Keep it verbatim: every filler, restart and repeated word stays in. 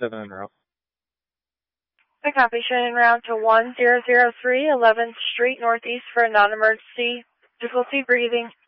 seven en route. I copy, showing en route to one zero zero three, eleventh Street Northeast for a non-emergency. Difficulty breathing.